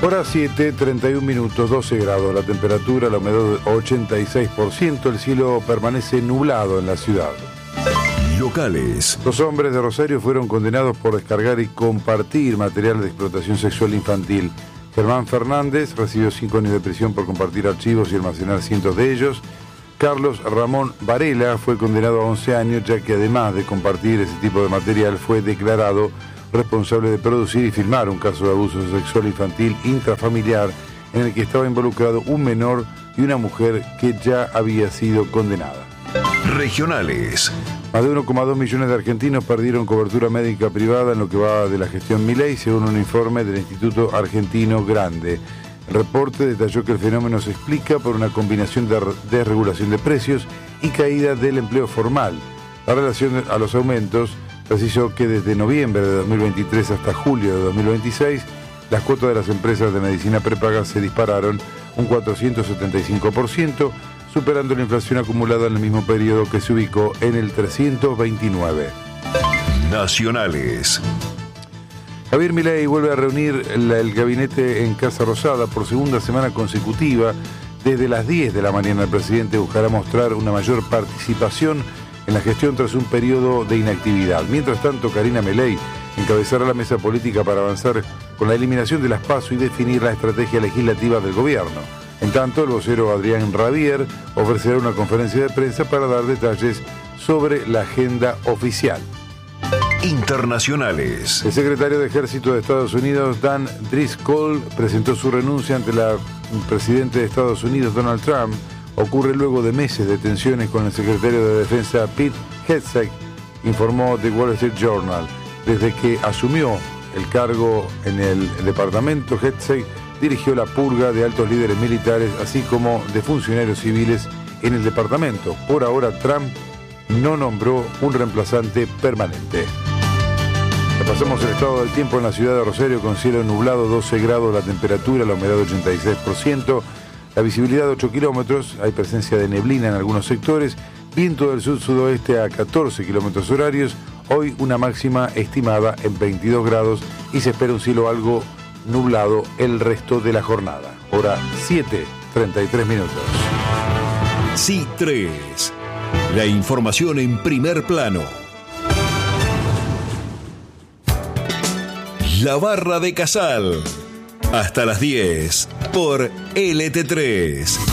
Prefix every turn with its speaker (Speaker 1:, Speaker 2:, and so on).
Speaker 1: Hora 7, 31 minutos, 12 grados la temperatura, la humedad 86%, el cielo permanece nublado en la ciudad.
Speaker 2: Locales.
Speaker 1: 2 hombres de Rosario fueron condenados por descargar y compartir material de explotación sexual infantil. Germán Fernández recibió 5 años de prisión por compartir archivos y almacenar cientos de ellos. Carlos Ramón Varela fue condenado a 11 años, ya que además de compartir ese tipo de material, fue declarado responsable de producir y filmar un caso de abuso sexual infantil intrafamiliar en el que estaba involucrado un menor y una mujer que ya había sido condenada.
Speaker 2: Regionales.
Speaker 1: Más de 1,2 millones de argentinos perdieron cobertura médica privada en lo que va de la gestión Milei, según un informe del Instituto Argentino Grande. El reporte detalló que el fenómeno se explica por una combinación de desregulación de precios y caída del empleo formal. La relación a los aumentos precisó que desde noviembre de 2023 hasta julio de 2026, las cuotas de las empresas de medicina prepaga se dispararon un 475%, superando la inflación acumulada en el mismo periodo, que se ubicó en el 329.
Speaker 2: Nacionales.
Speaker 1: Javier Milei vuelve a reunir el gabinete en Casa Rosada por segunda semana consecutiva. Desde las 10 de la mañana el presidente buscará mostrar una mayor participación en la gestión tras un periodo de inactividad. Mientras tanto, Karina Milei encabezará la mesa política para avanzar con la eliminación de las PASO y definir la estrategia legislativa del gobierno. En tanto, el vocero Adrián Rabier ofrecerá una conferencia de prensa para dar detalles sobre la agenda oficial.
Speaker 2: Internacionales.
Speaker 1: El secretario de Ejército de Estados Unidos, Dan Driscoll, presentó su renuncia ante el presidente de Estados Unidos, Donald Trump. Ocurre luego de meses de tensiones con el secretario de Defensa, Pete Hegseth, informó The Wall Street Journal. Desde que asumió el cargo en el departamento, Hegseth dirigió la purga de altos líderes militares, así como de funcionarios civiles en el departamento. Por ahora, Trump no nombró un reemplazante permanente. Repasamos el estado del tiempo en la ciudad de Rosario, con cielo nublado, 12 grados la temperatura, la humedad 86%, la visibilidad 8 kilómetros, hay presencia de neblina en algunos sectores, viento del sur-sudoeste a 14 kilómetros horarios, hoy una máxima estimada en 22 grados y se espera un cielo algo nublado el resto de la jornada. Hora 7, 33 minutos.
Speaker 2: C3. La información en primer plano. La Barra de Casal. Hasta las 10 por LT3.